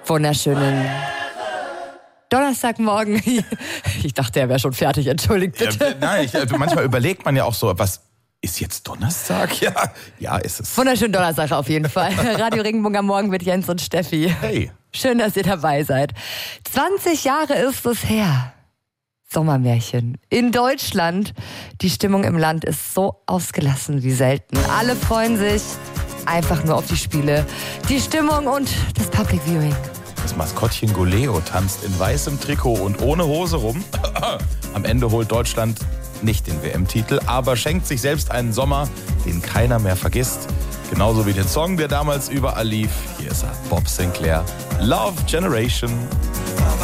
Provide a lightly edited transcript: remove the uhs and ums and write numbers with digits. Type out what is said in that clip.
Wunderschönen Donnerstagmorgen. Ich dachte, er wäre schon fertig, entschuldigt bitte. Manchmal überlegt man ja auch so, was ist jetzt Donnerstag? Ja, ist es. Wunderschönen Donnerstag auf jeden Fall. Radio Regenbogen am Morgen mit Jens und Steffi. Hey. Schön, dass ihr dabei seid. 20 Jahre ist es her. Sommermärchen. In Deutschland. Die Stimmung im Land ist so ausgelassen wie selten. Alle freuen sich einfach nur auf die Spiele, die Stimmung und das Public Viewing. Das Maskottchen Goleo tanzt in weißem Trikot und ohne Hose rum. Am Ende holt Deutschland nicht den WM-Titel, aber schenkt sich selbst einen Sommer, den keiner mehr vergisst. Genauso wie den Song, der damals überall lief. Hier ist er, Bob Sinclair, Love Generation.